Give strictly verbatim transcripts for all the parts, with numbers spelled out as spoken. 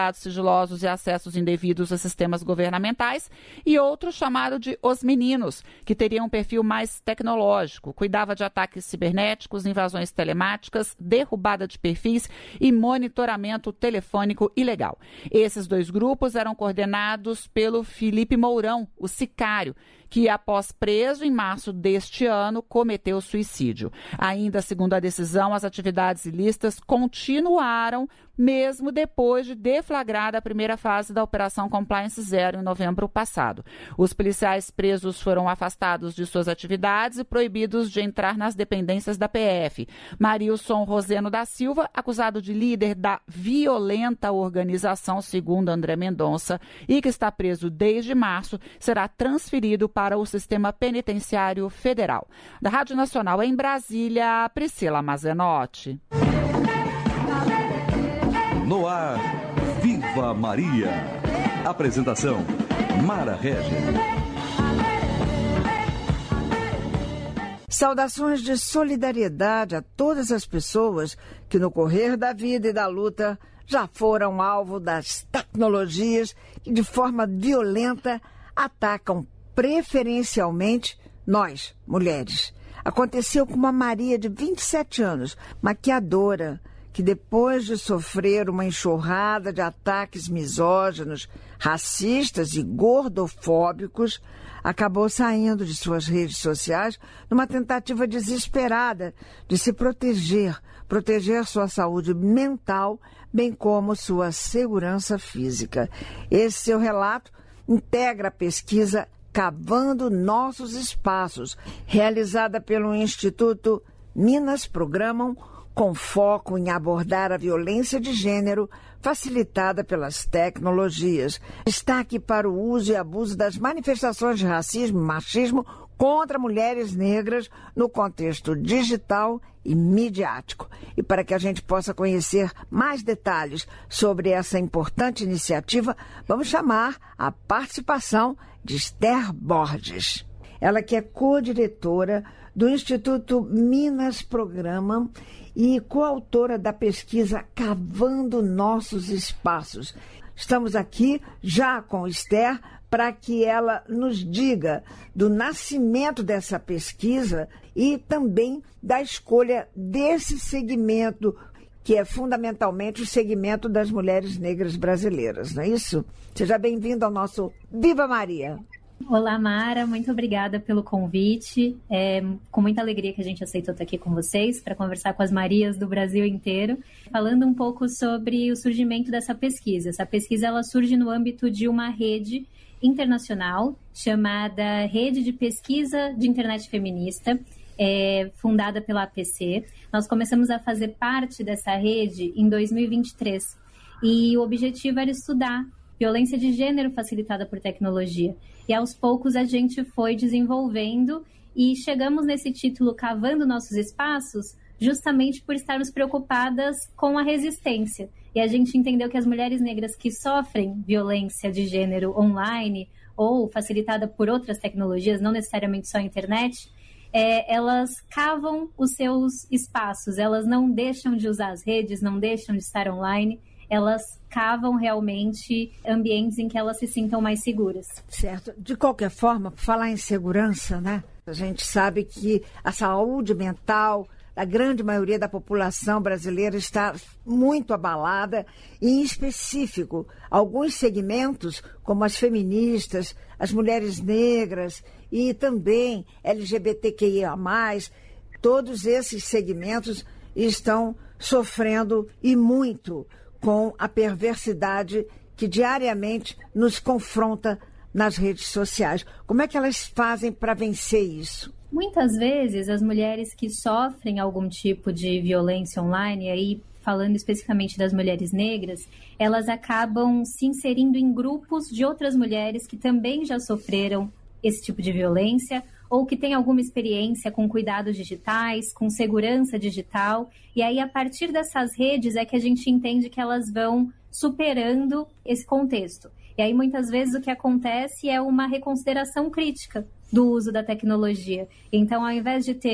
dados sigilosos e acessos indevidos a sistemas governamentais, e outro chamado de Os Meninos, que teria um perfil mais tecnológico, cuidava de ataques cibernéticos, invasões telemáticas, derrubada de perfis e monitoramento telefônico ilegal. Esses dois grupos eram coordenados pelo Felipe Mourão, o sicário, que, após preso em março deste ano, cometeu suicídio. Ainda segundo a decisão, as atividades ilícitas continuaram mesmo depois de deflagrada a primeira fase da Operação Compliance Zero em novembro passado. Os policiais presos foram afastados de suas atividades e proibidos de entrar nas dependências da P F. Marilson Roseno da Silva, acusado de líder da violenta organização, segundo André Mendonça, e que está preso desde março, será transferido para o Sistema Penitenciário Federal. Da Rádio Nacional em Brasília, Priscila Mazenotti. No ar, Viva Maria. Apresentação, Mara Regis. Saudações de solidariedade a todas as pessoas que no correr da vida e da luta já foram alvo das tecnologias que de forma violenta atacam preferencialmente nós, mulheres. Aconteceu com uma Maria de vinte e sete anos, maquiadora, que depois de sofrer uma enxurrada de ataques misóginos, racistas e gordofóbicos, acabou saindo de suas redes sociais numa tentativa desesperada de se proteger, proteger sua saúde mental, bem como sua segurança física. Esse seu relato integra a pesquisa Cavando Nossos Espaços, realizada pelo Instituto Minas Programam, com foco em abordar a violência de gênero facilitada pelas tecnologias. Destaque para o uso e abuso das manifestações de racismo e machismo contra mulheres negras no contexto digital e midiático. E para que a gente possa conhecer mais detalhes sobre essa importante iniciativa, vamos chamar a participação de Esther Borges. Ela que é co-diretora do Instituto Minas Programam e coautora da pesquisa Cavando Nossos Espaços. Estamos aqui já com Esther para que ela nos diga do nascimento dessa pesquisa e também da escolha desse segmento, que é fundamentalmente o segmento das mulheres negras brasileiras, não é isso? Seja bem-vindo ao nosso Viva Maria! Olá, Mara, muito obrigada pelo convite. É com muita alegria que a gente aceitou estar aqui com vocês para conversar com as Marias do Brasil inteiro, falando um pouco sobre o surgimento dessa pesquisa. Essa pesquisa ela surge no âmbito de uma rede internacional chamada Rede de Pesquisa de Internet Feminista, é, fundada pela A P C. Nós começamos a fazer parte dessa rede em dois mil e vinte e três e o objetivo era estudar violência de gênero facilitada por tecnologia. E aos poucos a gente foi desenvolvendo e chegamos nesse título Cavando Nossos Espaços justamente por estarmos preocupadas com a resistência. E a gente entendeu que as mulheres negras que sofrem violência de gênero online ou facilitada por outras tecnologias, não necessariamente só a internet, é, elas cavam os seus espaços, elas não deixam de usar as redes, não deixam de estar online, elas cavam realmente ambientes em que elas se sintam mais seguras. Certo. De qualquer forma, por falar em segurança, né? A gente sabe que a saúde mental da grande maioria da população brasileira está muito abalada, e em específico, alguns segmentos, como as feministas, as mulheres negras e também L G B T Q I A mais, todos esses segmentos estão sofrendo e muito com a perversidade que diariamente nos confronta nas redes sociais. Como é que elas fazem para vencer isso? Muitas vezes, as mulheres que sofrem algum tipo de violência online, aí falando especificamente das mulheres negras, elas acabam se inserindo em grupos de outras mulheres que também já sofreram esse tipo de violência ou que têm alguma experiência com cuidados digitais, com segurança digital. E aí, a partir dessas redes, é que a gente entende que elas vão superando esse contexto. E aí, muitas vezes, o que acontece é uma reconsideração crítica do uso da tecnologia. Então, ao invés de ter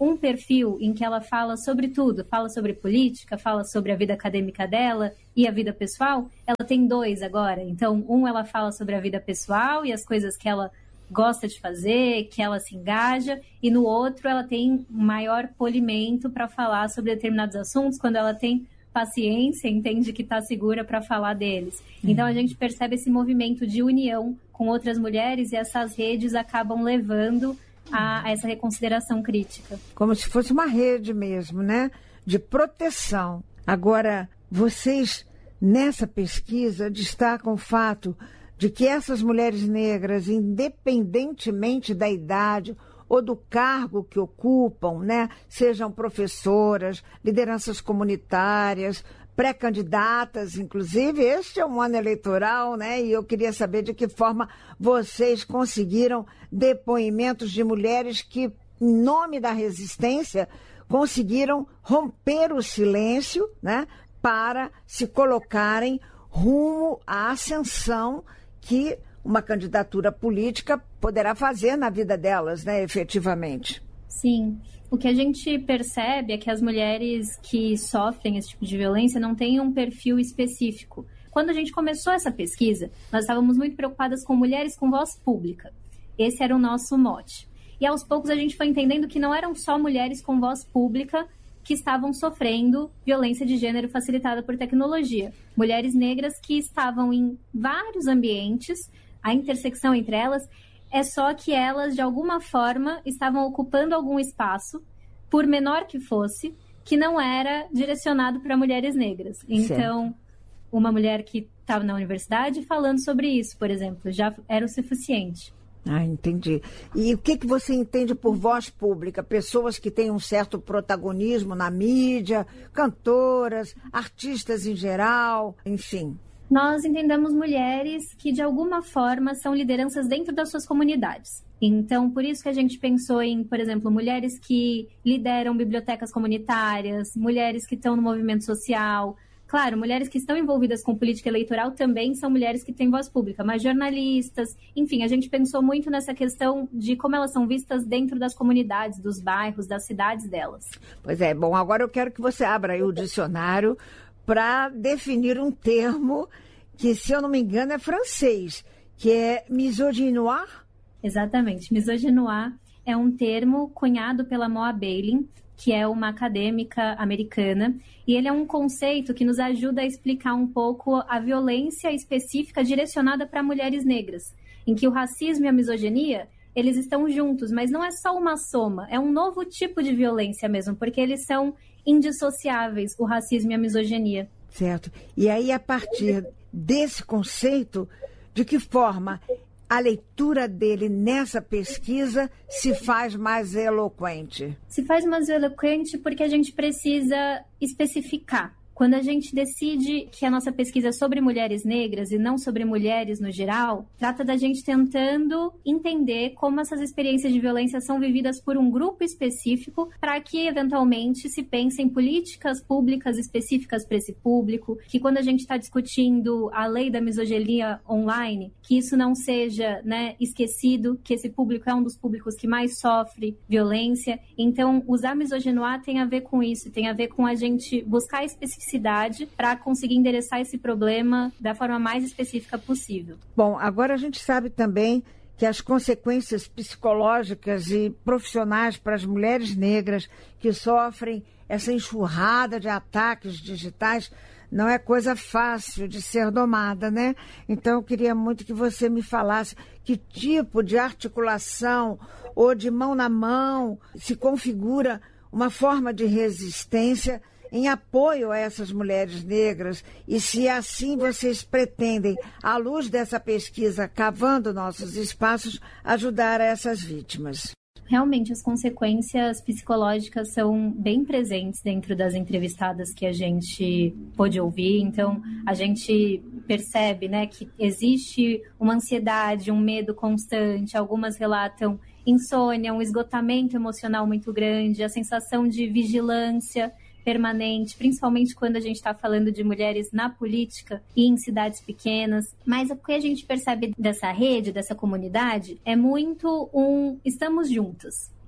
um perfil em que ela fala sobre tudo, fala sobre política, fala sobre a vida acadêmica dela e a vida pessoal, ela tem dois agora. Então, um ela fala sobre a vida pessoal e as coisas que ela gosta de fazer, que ela se engaja, e no outro ela tem maior polimento para falar sobre determinados assuntos, quando ela tem paciência, entende que está segura para falar deles. Uhum. Então, a gente percebe esse movimento de união com outras mulheres e essas redes acabam levando a, a essa reconsideração crítica. Como se fosse uma rede mesmo, né? De proteção. Agora, vocês, nessa pesquisa, destacam o fato de que essas mulheres negras, independentemente da idade ou do cargo que ocupam, né? Sejam professoras, lideranças comunitárias, pré-candidatas, inclusive, este é um ano eleitoral, né? E eu queria saber de que forma vocês conseguiram depoimentos de mulheres que, em nome da resistência, conseguiram romper o silêncio, né? Para se colocarem rumo à ascensão que uma candidatura política poderá fazer na vida delas, né? Efetivamente. Sim. O que a gente percebe é que as mulheres que sofrem esse tipo de violência não têm um perfil específico. Quando a gente começou essa pesquisa, nós estávamos muito preocupadas com mulheres com voz pública. Esse era o nosso mote. E aos poucos a gente foi entendendo que não eram só mulheres com voz pública que estavam sofrendo violência de gênero facilitada por tecnologia. Mulheres negras que estavam em vários ambientes, a intersecção entre elas é só que elas, de alguma forma, estavam ocupando algum espaço, por menor que fosse, que não era direcionado para mulheres negras. Então, certo. Uma mulher que estava na universidade falando sobre isso, por exemplo, já era o suficiente. Ah, entendi. E o que, que você entende por voz pública? Pessoas que têm um certo protagonismo na mídia, cantoras, artistas em geral, enfim. Nós entendemos mulheres que, de alguma forma, são lideranças dentro das suas comunidades. Então, por isso que a gente pensou em, por exemplo, mulheres que lideram bibliotecas comunitárias, mulheres que estão no movimento social. Claro, mulheres que estão envolvidas com política eleitoral também são mulheres que têm voz pública, mas jornalistas, enfim, a gente pensou muito nessa questão de como elas são vistas dentro das comunidades, dos bairros, das cidades delas. Pois é, bom, agora eu quero que você abra aí o dicionário para definir um termo que, se eu não me engano, é francês, que é misogynoir. Exatamente, misogynoir é um termo cunhado pela Moa Bailey, que é uma acadêmica americana, e ele é um conceito que nos ajuda a explicar um pouco a violência específica direcionada para mulheres negras, em que o racismo e a misoginia, eles estão juntos, mas não é só uma soma, é um novo tipo de violência mesmo, porque eles são indissociáveis, o racismo e a misoginia. Certo. E aí, a partir desse conceito, de que forma a leitura dele nessa pesquisa se faz mais eloquente? Se faz mais eloquente porque a gente precisa especificar. Quando a gente decide que a nossa pesquisa é sobre mulheres negras e não sobre mulheres no geral, trata da gente tentando entender como essas experiências de violência são vividas por um grupo específico para que, eventualmente, se pense em políticas públicas específicas para esse público, que quando a gente está discutindo a lei da misoginia online, que isso não seja, né, esquecido, que esse público é um dos públicos que mais sofre violência. Então, usar misogynoir tem a ver com isso, tem a ver com a gente buscar especificidade para conseguir endereçar esse problema da forma mais específica possível. Bom, agora a gente sabe também que as consequências psicológicas e profissionais para as mulheres negras que sofrem essa enxurrada de ataques digitais não é coisa fácil de ser domada, né? Então, eu queria muito que você me falasse que tipo de articulação ou de mão na mão se configura uma forma de resistência em apoio a essas mulheres negras, e se assim vocês pretendem, à luz dessa pesquisa, cavando nossos espaços, ajudar essas vítimas. Realmente, as consequências psicológicas são bem presentes dentro das entrevistadas que a gente pôde ouvir. Então, a gente percebe, né, que existe uma ansiedade, um medo constante. Algumas relatam insônia, um esgotamento emocional muito grande, a sensação de vigilância permanente, principalmente quando a gente está falando de mulheres na política e em cidades pequenas. Mas o que a gente percebe dessa rede, dessa comunidade, é muito um estamos juntas.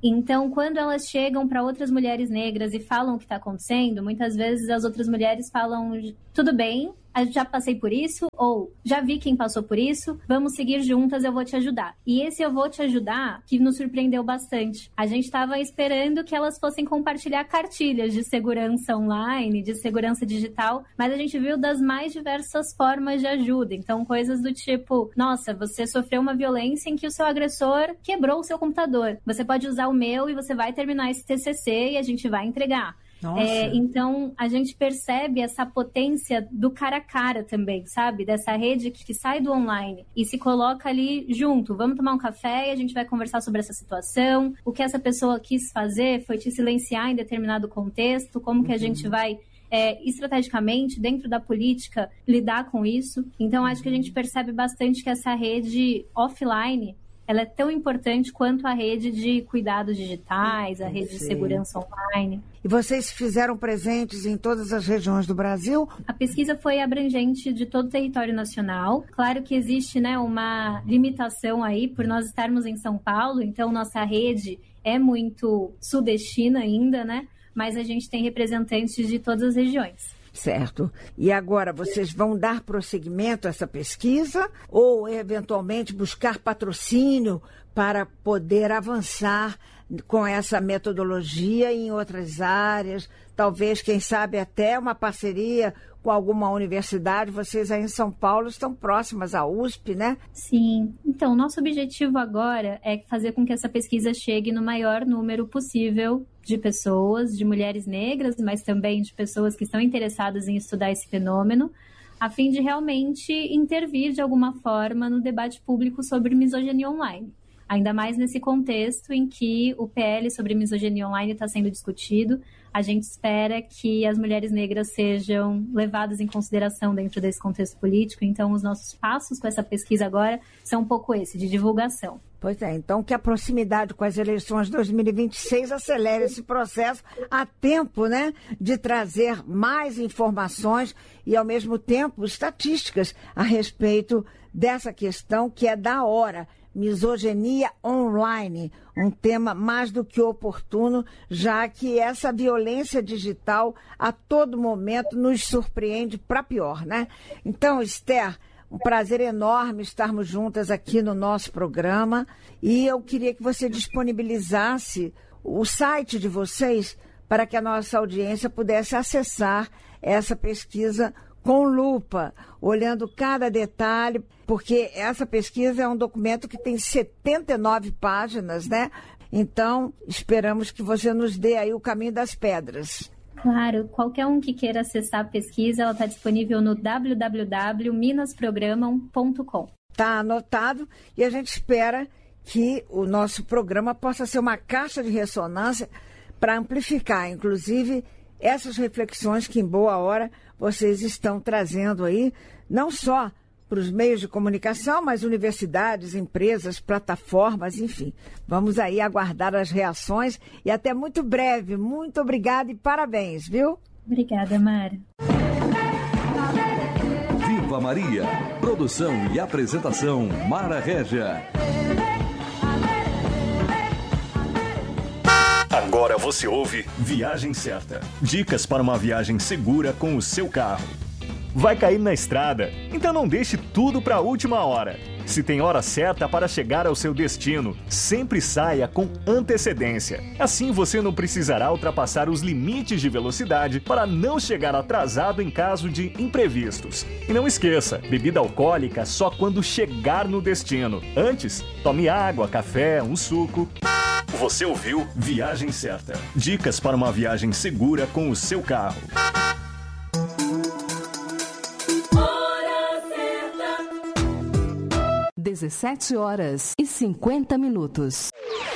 Então, quando elas chegam para outras mulheres negras e falam o que está acontecendo, muitas vezes as outras mulheres falam, tudo bem, eu já passei por isso, ou já vi quem passou por isso, vamos seguir juntas, eu vou te ajudar. E esse eu vou te ajudar que nos surpreendeu bastante. A gente estava esperando que elas fossem compartilhar cartilhas de segurança online, de segurança digital, mas a gente viu das mais diversas formas de ajuda. Então, coisas do tipo, nossa, você sofreu uma violência em que o seu agressor quebrou o seu computador. Você pode usar o meu e você vai terminar esse T C C e a gente vai entregar. É, então, a gente percebe essa potência do cara a cara também, sabe? Dessa rede que, que sai do online e se coloca ali junto. Vamos tomar um café e a gente vai conversar sobre essa situação. O que essa pessoa quis fazer foi te silenciar em determinado contexto. Como que a gente vai... É, estrategicamente, dentro da política, lidar com isso. Então, acho que a gente percebe bastante que essa rede offline, ela é tão importante quanto a rede de cuidados digitais, a rede Sim. de segurança online. E vocês fizeram presentes em todas as regiões do Brasil? A pesquisa foi abrangente de todo o território nacional. Claro que existe, né, uma limitação aí por nós estarmos em São Paulo, então nossa rede é muito sudestina ainda, né? Mas a gente tem representantes de todas as regiões. Certo. E agora, vocês vão dar prosseguimento a essa pesquisa ou, eventualmente, buscar patrocínio para poder avançar com essa metodologia em outras áreas? Talvez, quem sabe, até uma parceria com alguma universidade. Vocês aí em São Paulo estão próximas à U S P, né? Sim. Então, nosso objetivo agora é fazer com que essa pesquisa chegue no maior número possível de pessoas, de mulheres negras, mas também de pessoas que estão interessadas em estudar esse fenômeno, a fim de realmente intervir de alguma forma no debate público sobre misoginia online. Ainda mais nesse contexto em que o P L sobre misoginia online está sendo discutido. A gente espera que as mulheres negras sejam levadas em consideração dentro desse contexto político. Então, os nossos passos com essa pesquisa agora são um pouco esse, de divulgação. Pois é, então que a proximidade com as eleições de dois mil e vinte e seis acelere esse processo a tempo, né, de trazer mais informações e, ao mesmo tempo, estatísticas a respeito dessa questão que é da hora. Misoginia online, um tema mais do que oportuno, já que essa violência digital a todo momento nos surpreende para pior, né? Então, Esther, um prazer enorme estarmos juntas aqui no nosso programa e eu queria que você disponibilizasse o site de vocês para que a nossa audiência pudesse acessar essa pesquisa com lupa, olhando cada detalhe, porque essa pesquisa é um documento que tem setenta e nove páginas, né? Então, esperamos que você nos dê aí o caminho das pedras. Claro, qualquer um que queira acessar a pesquisa, ela está disponível no w w w ponto minas programam ponto com. Está anotado e a gente espera que o nosso programa possa ser uma caixa de ressonância para amplificar, inclusive, essas reflexões que, em boa hora, vocês estão trazendo aí, não só para os meios de comunicação, mas universidades, empresas, plataformas, enfim. Vamos aí aguardar as reações e até muito breve. Muito obrigada e parabéns, viu? Obrigada, Mara. Viva Maria! Produção e apresentação, Mara Régia. Agora você ouve Viagem Certa. Dicas para uma viagem segura com o seu carro. Vai cair na estrada? Então não deixe tudo para a última hora. Se tem hora certa para chegar ao seu destino, sempre saia com antecedência. Assim você não precisará ultrapassar os limites de velocidade para não chegar atrasado em caso de imprevistos. E não esqueça, bebida alcoólica só quando chegar no destino. Antes, tome água, café, um suco. Você ouviu Viagem Certa. Dicas para uma viagem segura com o seu carro. dezessete horas e cinquenta minutos.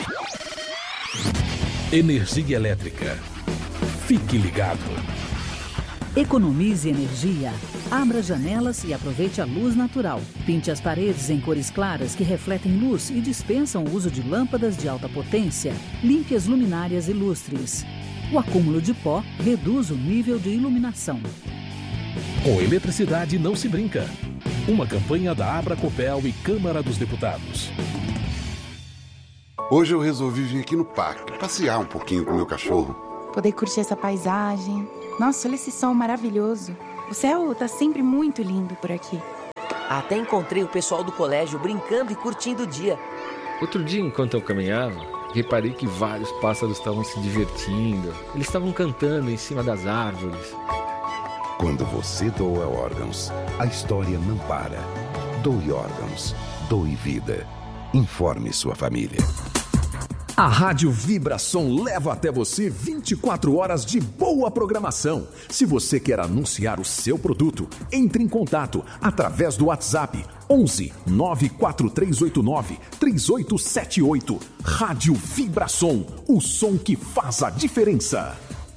Energia elétrica. Fique ligado. Economize energia. Abra janelas e aproveite a luz natural. Pinte as paredes em cores claras que refletem luz e dispensam o uso de lâmpadas de alta potência. Limpe as luminárias e lustres. O acúmulo de pó reduz o nível de iluminação. Com eletricidade não se brinca. Uma campanha da Abracopel e Câmara dos Deputados. Hoje eu resolvi vir aqui no parque, passear um pouquinho com o meu cachorro. Poder curtir essa paisagem. Nossa, olha esse sol maravilhoso. O céu tá sempre muito lindo por aqui. Até encontrei o pessoal do colégio brincando e curtindo o dia. Outro dia, enquanto eu caminhava, reparei que vários pássaros estavam se divertindo. Eles estavam cantando em cima das árvores. Quando você doa órgãos, a história não para. Doe órgãos. Doe vida. Informe sua família. A Rádio Vibração leva até você vinte e quatro horas de boa programação. Se você quer anunciar o seu produto, entre em contato através do WhatsApp onze nove quatro três oito nove três oito sete oito. Rádio Vibração, o som que faz a diferença.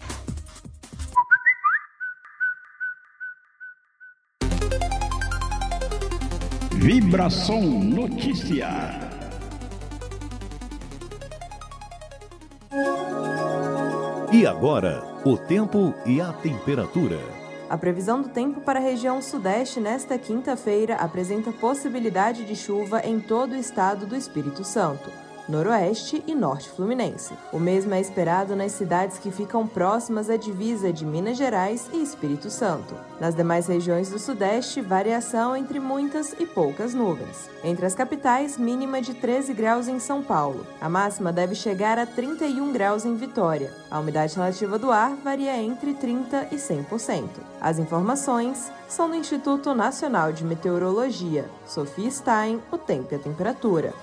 Vibração Notícia. E agora, o tempo e a temperatura. A previsão do tempo para a região sudeste nesta quinta-feira apresenta possibilidade de chuva em todo o estado do Espírito Santo, noroeste e norte fluminense. O mesmo é esperado nas cidades que ficam próximas à divisa de Minas Gerais e Espírito Santo. Nas demais regiões do sudeste, variação entre muitas e poucas nuvens. Entre as capitais, mínima de treze graus em São Paulo. A máxima deve chegar a trinta e um graus em Vitória. A umidade relativa do ar varia entre trinta por cento e cem por cento. As informações são do Instituto Nacional de Meteorologia. Sofia Stein, o tempo e a temperatura.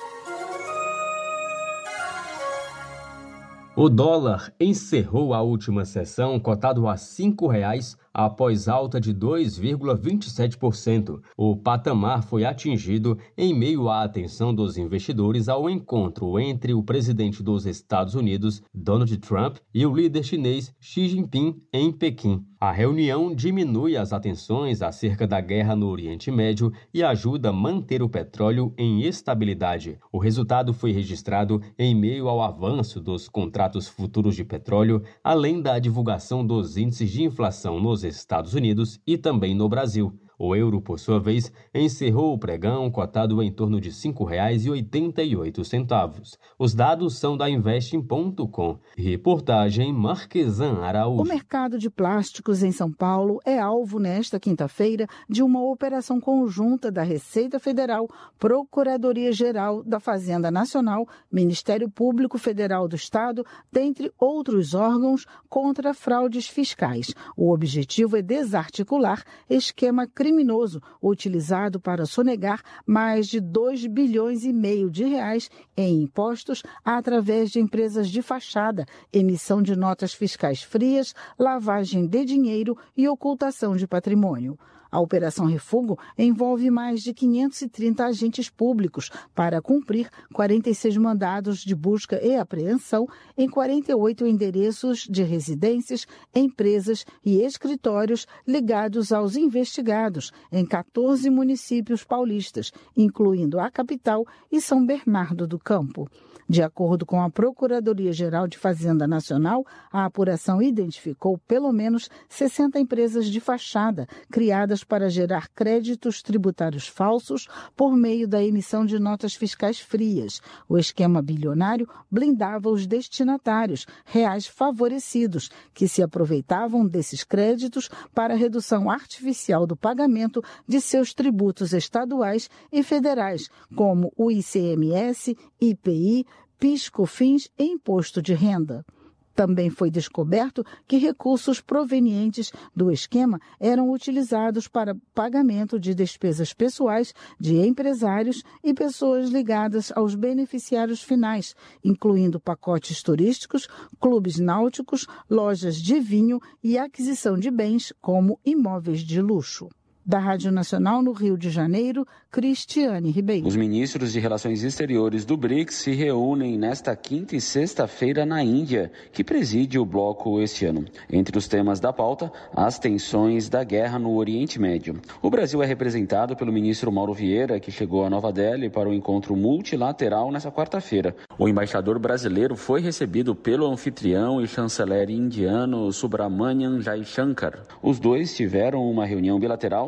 O dólar encerrou a última sessão cotado a cinco reais após alta de dois vírgula vinte e sete por cento. O patamar foi atingido em meio à atenção dos investidores ao encontro entre o presidente dos Estados Unidos, Donald Trump, e o líder chinês Xi Jinping em Pequim. A reunião diminui as atenções acerca da guerra no Oriente Médio e ajuda a manter o petróleo em estabilidade. O resultado foi registrado em meio ao avanço dos contratos futuros de petróleo, além da divulgação dos índices de inflação nos Estados Unidos e também no Brasil. O euro, por sua vez, encerrou o pregão cotado em torno de cinco reais e oitenta e oito centavos. Os dados são da Investing ponto com. Reportagem Marquesan Araújo. O mercado de plásticos em São Paulo é alvo nesta quinta-feira de uma operação conjunta da Receita Federal, Procuradoria-Geral da Fazenda Nacional, Ministério Público Federal do Estado, dentre outros órgãos, contra fraudes fiscais. O objetivo é desarticular esquema criminoso criminoso utilizado para sonegar mais de dois bilhões e meio de reais em impostos através de empresas de fachada, emissão de notas fiscais frias, lavagem de dinheiro e ocultação de patrimônio. A Operação Refúgio envolve mais de quinhentos e trinta agentes públicos para cumprir quarenta e seis mandados de busca e apreensão em quarenta e oito endereços de residências, empresas e escritórios ligados aos investigados em quatorze municípios paulistas, incluindo a capital e São Bernardo do Campo. De acordo com a Procuradoria-Geral de Fazenda Nacional, a apuração identificou pelo menos sessenta empresas de fachada criadas para gerar créditos tributários falsos por meio da emissão de notas fiscais frias. O esquema bilionário blindava os destinatários, reais favorecidos, que se aproveitavam desses créditos para a redução artificial do pagamento de seus tributos estaduais e federais, como o I C M S, I P I, PIS, COFINS e Imposto de Renda. Também foi descoberto que recursos provenientes do esquema eram utilizados para pagamento de despesas pessoais de empresários e pessoas ligadas aos beneficiários finais, incluindo pacotes turísticos, clubes náuticos, lojas de vinho e aquisição de bens como imóveis de luxo. Da Rádio Nacional no Rio de Janeiro, Cristiane Ribeiro. Os ministros de Relações Exteriores do BRICS se reúnem nesta quinta e sexta-feira na Índia, que preside o bloco este ano. Entre os temas da pauta, as tensões da guerra no Oriente Médio. O Brasil é representado pelo ministro Mauro Vieira, que chegou a Nova Delhi para o encontro multilateral nesta quarta-feira. O embaixador brasileiro foi recebido pelo anfitrião e chanceler indiano Subramanian Jaishankar. Os dois tiveram uma reunião bilateral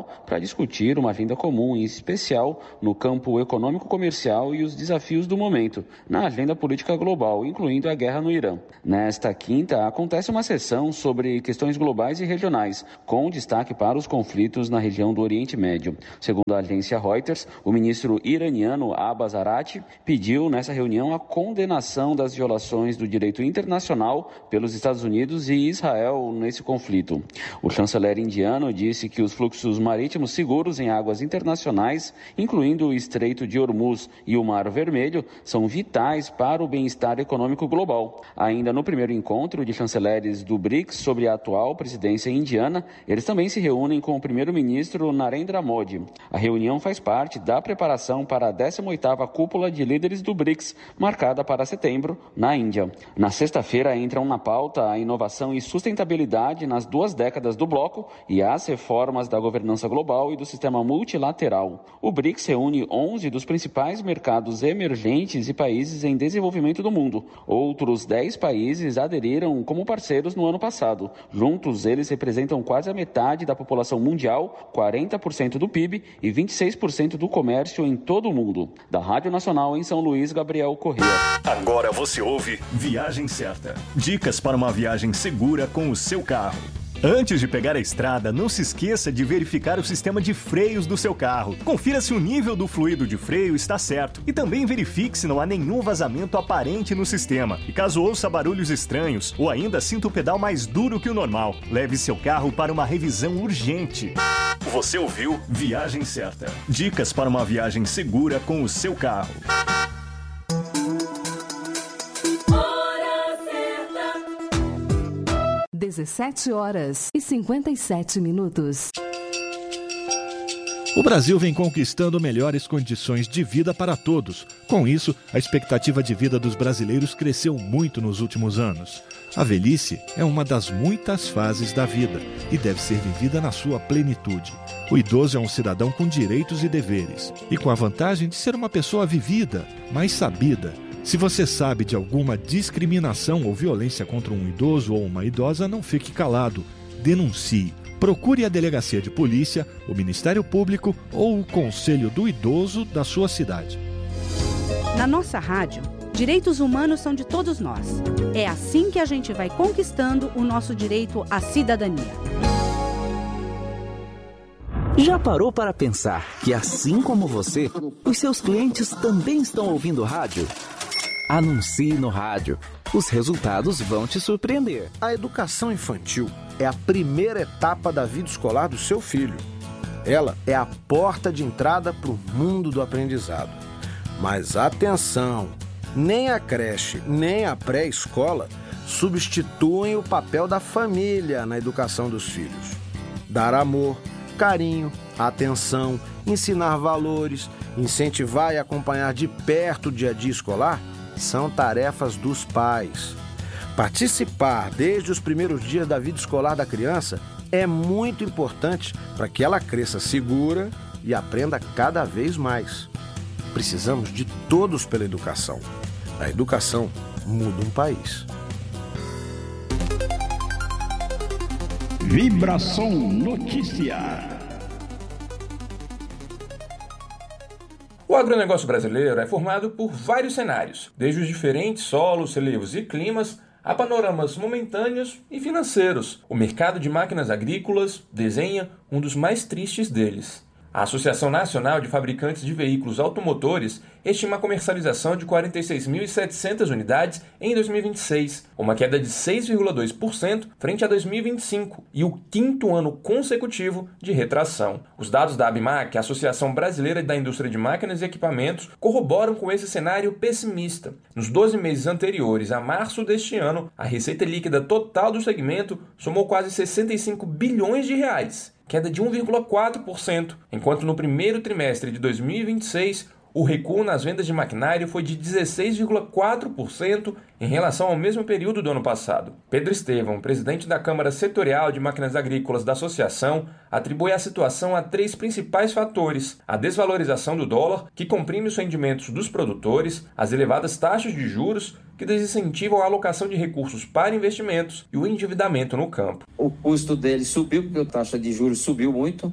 para discutir uma agenda comum, em especial no campo econômico-comercial e os desafios do momento, na agenda política global, incluindo a guerra no Irã. Nesta quinta, acontece uma sessão sobre questões globais e regionais, com destaque para os conflitos na região do Oriente Médio. Segundo a agência Reuters, o ministro iraniano Abbas Araqchi pediu nessa reunião a condenação das violações do direito internacional pelos Estados Unidos e Israel nesse conflito. O chanceler indiano disse que os fluxos marítimos seguros em águas internacionais, incluindo o Estreito de Hormuz e o Mar Vermelho, são vitais para o bem-estar econômico global. Ainda no primeiro encontro de chanceleres do BRICS sobre a atual presidência indiana, eles também se reúnem com o primeiro-ministro Narendra Modi. A reunião faz parte da preparação para a décima oitava Cúpula de Líderes do BRICS, marcada para setembro, na Índia. Na sexta-feira entram na pauta a inovação e sustentabilidade nas duas décadas do bloco e as reformas da governança global e do sistema multilateral. O BRICS reúne onze dos principais mercados emergentes e países em desenvolvimento do mundo. Outros dez países aderiram como parceiros no ano passado. Juntos, eles representam quase a metade da população mundial, quarenta por cento do P I B e vinte e seis por cento do comércio em todo o mundo. Da Rádio Nacional em São Luís, Gabriel Corrêa. Agora você ouve Viagem Certa. Dicas para uma viagem segura com o seu carro. Antes de pegar a estrada, não se esqueça de verificar o sistema de freios do seu carro. Confira se o nível do fluido de freio está certo e também verifique se não há nenhum vazamento aparente no sistema. E caso ouça barulhos estranhos ou ainda sinta o pedal mais duro que o normal, leve seu carro para uma revisão urgente. Você ouviu Viagem Certa. Dicas para uma viagem segura com o seu carro. dezessete horas e cinquenta e sete minutos. O Brasil vem conquistando melhores condições de vida para todos. Com isso, a expectativa de vida dos brasileiros cresceu muito nos últimos anos. A velhice é uma das muitas fases da vida e deve ser vivida na sua plenitude. O idoso é um cidadão com direitos e deveres e com a vantagem de ser uma pessoa vivida, mais sabida. Se você sabe de alguma discriminação ou violência contra um idoso ou uma idosa, não fique calado. Denuncie. Procure a delegacia de polícia, o Ministério Público ou o Conselho do Idoso da sua cidade. Na nossa rádio, direitos humanos são de todos nós. É assim que a gente vai conquistando o nosso direito à cidadania. Já parou para pensar que, assim como você, os seus clientes também estão ouvindo rádio? Anuncie no rádio. Os resultados vão te surpreender. A educação infantil é a primeira etapa da vida escolar do seu filho. Ela é a porta de entrada para o mundo do aprendizado. Mas atenção, nem a creche, nem a pré-escola substituem o papel da família na educação dos filhos. Dar amor, carinho, atenção, ensinar valores, incentivar e acompanhar de perto o dia a dia escolar são tarefas dos pais. Participar desde os primeiros dias da vida escolar da criança é muito importante para que ela cresça segura e aprenda cada vez mais. Precisamos de todos pela educação. A educação muda um país. Vibração Notícia. O agronegócio brasileiro é formado por vários cenários, desde os diferentes solos, relevos e climas, a panoramas momentâneos e financeiros. O mercado de máquinas agrícolas desenha um dos mais tristes deles. A Associação Nacional de Fabricantes de Veículos Automotores estima a comercialização de quarenta e seis mil e setecentas unidades em dois mil e vinte e seis, uma queda de seis vírgula dois por cento frente a dois mil e vinte e cinco e o quinto ano consecutivo de retração. Os dados da ABMAC, a Associação Brasileira da Indústria de Máquinas e Equipamentos, corroboram com esse cenário pessimista. Nos doze meses anteriores a março deste ano, a receita líquida total do segmento somou quase sessenta e cinco bilhões de reais, queda de um vírgula quatro por cento, enquanto no primeiro trimestre de dois mil e vinte e seis o recuo nas vendas de maquinário foi de dezesseis vírgula quatro por cento em relação ao mesmo período do ano passado. Pedro Estevão, presidente da Câmara Setorial de Máquinas Agrícolas da Associação, atribui a situação a três principais fatores: a desvalorização do dólar, que comprime os rendimentos dos produtores, as elevadas taxas de juros, que desincentivam a alocação de recursos para investimentos, e o endividamento no campo. O custo dele subiu porque a taxa de juros subiu muito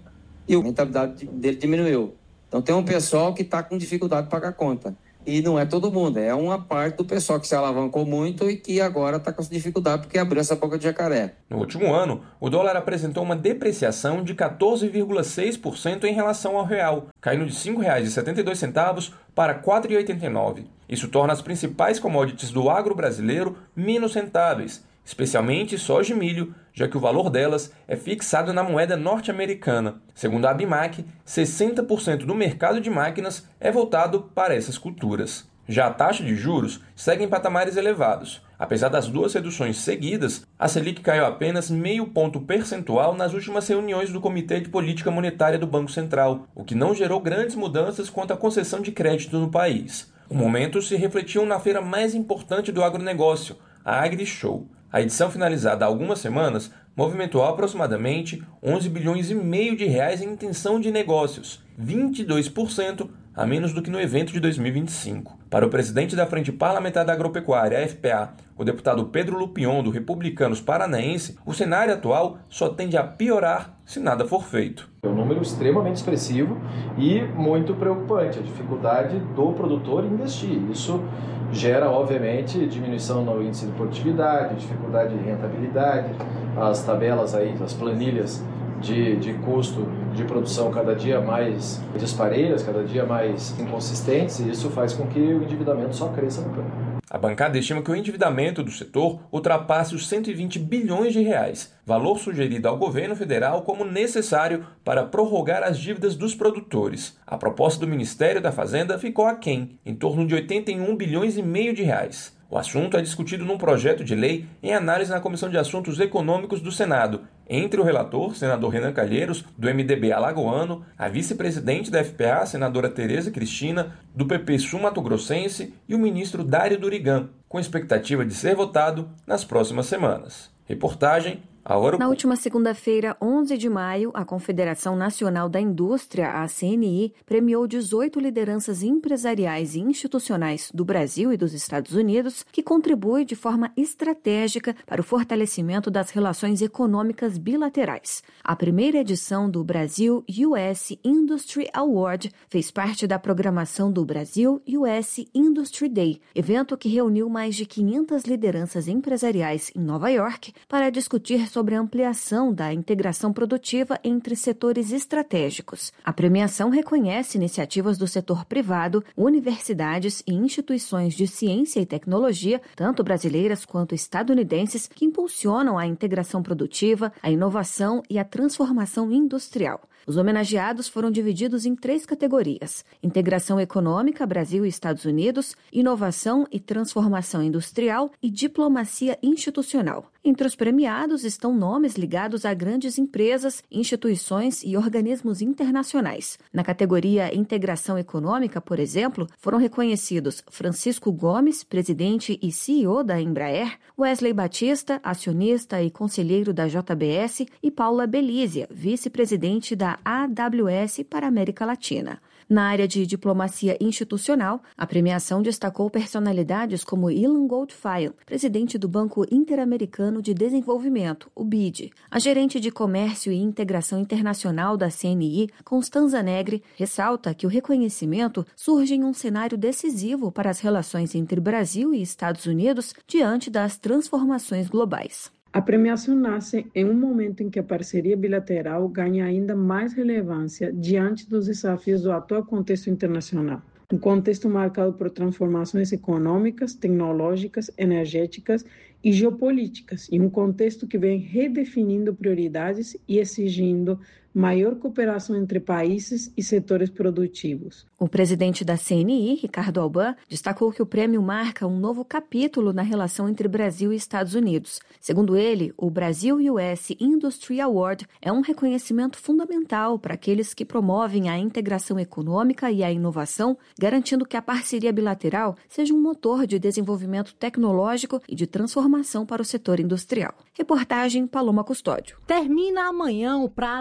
e a rentabilidade dele diminuiu. Então tem um pessoal que está com dificuldade de pagar a conta. E não é todo mundo, é uma parte do pessoal que se alavancou muito e que agora está com dificuldade porque abriu essa boca de jacaré. No último ano, o dólar apresentou uma depreciação de quatorze vírgula seis por cento em relação ao real, caindo de cinco reais e setenta e dois centavos para quatro reais e oitenta e nove centavos. Isso torna as principais commodities do agro brasileiro menos rentáveis, especialmente soja e milho, já que o valor delas é fixado na moeda norte-americana. Segundo a Abimac, sessenta por cento do mercado de máquinas é voltado para essas culturas. Já a taxa de juros segue em patamares elevados. Apesar das duas reduções seguidas, a Selic caiu apenas meio ponto percentual nas últimas reuniões do Comitê de Política Monetária do Banco Central, o que não gerou grandes mudanças quanto à concessão de crédito no país. O momento se refletiu na feira mais importante do agronegócio, a AgriShow. A edição, finalizada há algumas semanas, movimentou aproximadamente onze bilhões e meio de reais em intenção de negócios, vinte e dois por cento a menos do que no evento de dois mil e vinte e cinco. Para o presidente da Frente Parlamentar da Agropecuária, a F P A, o deputado Pedro Lupion, do Republicanos Paranaense, o cenário atual só tende a piorar se nada for feito. É um número extremamente expressivo e muito preocupante, a dificuldade do produtor investir. Isso gera, obviamente, diminuição no índice de produtividade, dificuldade de rentabilidade, as tabelas aí, as planilhas de, de custo de produção cada dia mais disparelhas, cada dia mais inconsistentes, e isso faz com que o endividamento só cresça no campo. A bancada estima que o endividamento do setor ultrapasse os cento e vinte bilhões de reais, valor sugerido ao governo federal como necessário para prorrogar as dívidas dos produtores. A proposta do Ministério da Fazenda ficou aquém, em torno de oitenta e um bilhões e meio de reais. O assunto é discutido num projeto de lei em análise na Comissão de Assuntos Econômicos do Senado, entre o relator, senador Renan Calheiros, do M D B alagoano, a vice-presidente da F P A, senadora Tereza Cristina, do P P sul-mato-grossense e o ministro Dário Durigan, com expectativa de ser votado nas próximas semanas. Reportagem Agora... Na última segunda-feira, onze de maio, a Confederação Nacional da Indústria, a C N I, premiou dezoito lideranças empresariais e institucionais do Brasil e dos Estados Unidos que contribuem de forma estratégica para o fortalecimento das relações econômicas bilaterais. A primeira edição do Brasil U S Industry Award fez parte da programação do Brasil U S Industry Day, evento que reuniu mais de quinhentas lideranças empresariais em Nova York para discutir sobre a ampliação da integração produtiva entre setores estratégicos. A premiação reconhece iniciativas do setor privado, universidades e instituições de ciência e tecnologia, tanto brasileiras quanto estadunidenses, que impulsionam a integração produtiva, a inovação e a transformação industrial. Os homenageados foram divididos em três categorias: integração econômica, Brasil e Estados Unidos, inovação e transformação industrial e diplomacia institucional. Entre os premiados estão nomes ligados a grandes empresas, instituições e organismos internacionais. Na categoria integração econômica, por exemplo, foram reconhecidos Francisco Gomes, presidente e C E O da Embraer, Wesley Batista, acionista e conselheiro da J B S, e Paula Belízia, vice-presidente da A W S para a América Latina. Na área de diplomacia institucional, a premiação destacou personalidades como Ilan Goldfein, presidente do Banco Interamericano de Desenvolvimento, o B I D. A gerente de Comércio e Integração Internacional da C N I, Constanza Negri, ressalta que o reconhecimento surge em um cenário decisivo para as relações entre Brasil e Estados Unidos diante das transformações globais. A premiação nasce em um momento em que a parceria bilateral ganha ainda mais relevância diante dos desafios do atual contexto internacional. Um contexto marcado por transformações econômicas, tecnológicas, energéticas e geopolíticas, e um contexto que vem redefinindo prioridades e exigindo maior cooperação entre países e setores produtivos. O presidente da C N I, Ricardo Alban, destacou que o prêmio marca um novo capítulo na relação entre Brasil e Estados Unidos. Segundo ele, o Brasil U S Industry Award é um reconhecimento fundamental para aqueles que promovem a integração econômica e a inovação, garantindo que a parceria bilateral seja um motor de desenvolvimento tecnológico e de transformação para o setor industrial. Reportagem Paloma Custódio. Termina amanhã o prazo de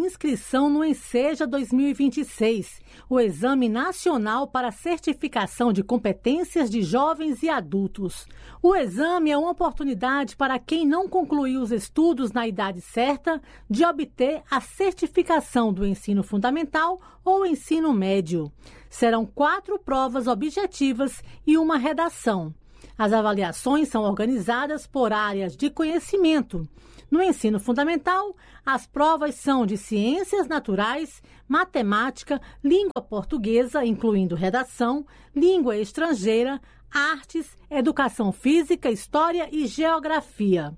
inscrição no Enseja dois mil e vinte e seis, o Exame Nacional para Certificação de Competências de Jovens e Adultos. O exame é uma oportunidade para quem não concluiu os estudos na idade certa de obter a certificação do ensino fundamental ou ensino médio. Serão quatro provas objetivas e uma redação. As avaliações são organizadas por áreas de conhecimento. No ensino fundamental, as provas são de ciências naturais, matemática, língua portuguesa, incluindo redação, língua estrangeira, artes, educação física, história e geografia.